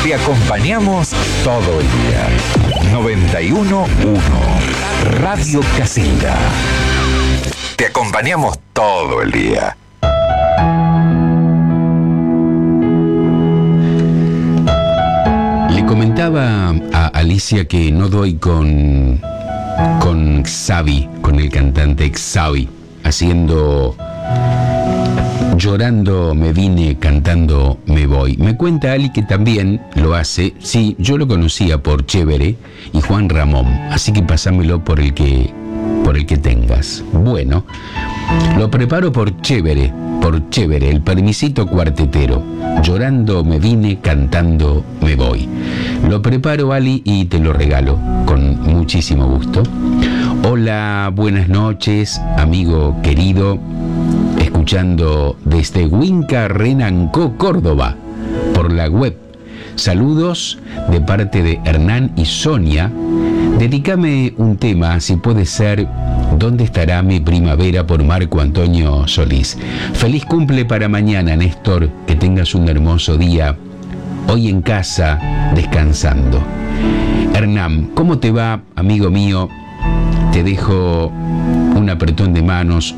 Te acompañamos todo el día. 91.1 Radio Casilda. Te acompañamos todo el día. Le comentaba a Alicia que no doy con Xavi, con el cantante Xavi, haciendo Llorando me vine, cantando me voy. Me cuenta Ali que también lo hace. Sí, yo lo conocía por Chévere y Juan Ramón, así que pásamelo por el que tengas. Bueno, lo preparo por Chévere, el permisito cuartetero. Llorando me vine, cantando me voy. Lo preparo, Ali, y te lo regalo con muchísimo gusto. Hola, buenas noches, amigo querido. Escuchando desde Huinca, Renancó, Córdoba, por la web. Saludos de parte de Hernán y Sonia. Dedícame un tema, si puede ser, ¿Dónde estará mi primavera?, por Marco Antonio Solís. Feliz cumple para mañana, Néstor. Que tengas un hermoso día. Hoy en casa, descansando. Hernán, ¿cómo te va, amigo mío? Te dejo un apretón de manos,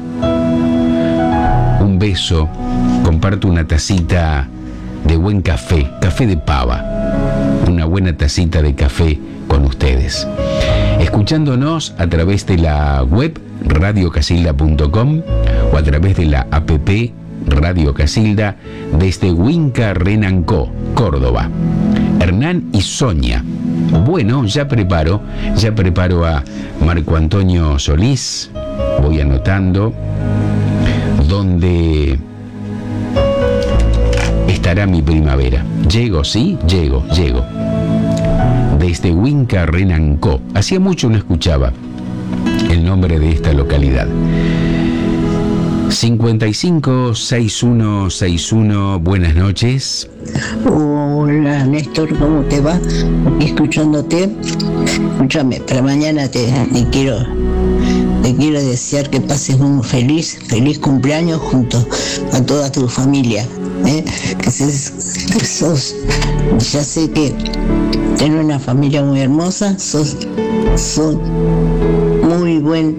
un beso, comparto una tacita de buen café, café de pava, una buena tacita de café con ustedes. Escuchándonos a través de la web radiocasilda.com o a través de la app Radio Casilda desde Huinca, Renancó, Córdoba. Hernán y Sonia. Bueno, ya preparo a Marco Antonio Solís. Voy anotando. ¿Dónde estará mi primavera? Llego, ¿sí? Llego. Desde Huinca, Renancó. Hacía mucho no escuchaba el nombre de esta localidad. 556161, buenas noches. Hola Néstor, ¿cómo te va? Aquí escuchándote. Escúchame, para mañana te quiero desear que pases un feliz cumpleaños junto a toda tu familia. Que sos, ya sé que tenés una familia muy hermosa, sos muy buen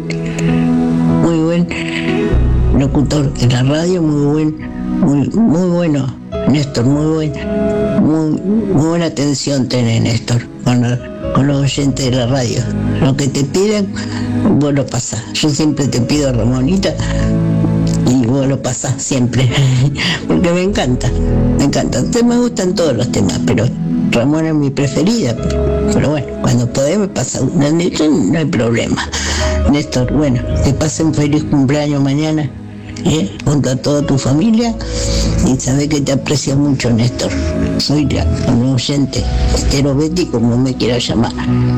locutor de la radio, muy bueno, Néstor, muy buena atención tenés, Néstor, con los oyentes de la radio. Lo que te piden, vos lo pasás. Yo siempre te pido Ramonita y vos lo pasás siempre, porque me encanta. Me gustan todos los temas, pero Ramón es mi preferida, pero bueno, cuando podés me pasa una, no hay problema. Néstor, bueno, que pasen un feliz cumpleaños mañana, junto a toda tu familia, y sabés que te aprecio mucho, Néstor. Soy un oyente, Estero Betty, como me quieras llamar.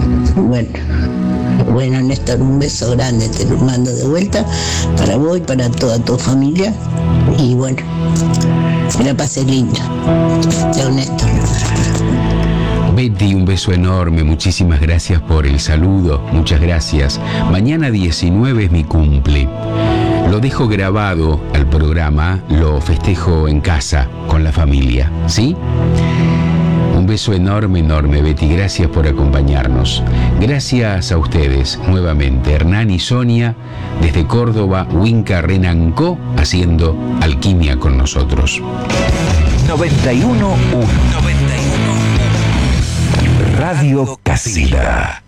Bueno, Néstor, un beso grande, te lo mando de vuelta para vos y para toda tu familia, y bueno, que la pases linda. Chao, Néstor. Betty, un beso enorme, muchísimas gracias por el saludo, muchas gracias. Mañana 19 es mi cumple. Lo dejo grabado al programa, lo festejo en casa con la familia, ¿sí? Un beso enorme, Betty, gracias por acompañarnos. Gracias a ustedes, nuevamente, Hernán y Sonia, desde Córdoba, Huinca, Renancó, haciendo alquimia con nosotros. 91.1 Radio Casilda.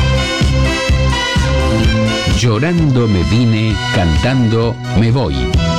Llorando me vine, cantando me voy.